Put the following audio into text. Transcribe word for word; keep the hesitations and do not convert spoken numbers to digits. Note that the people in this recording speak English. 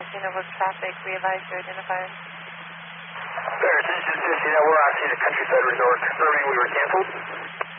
scene of traffic. We advise you identify. Bear, this is fifty, now we're on scene at Countryside Resort. Irving, we were canceled.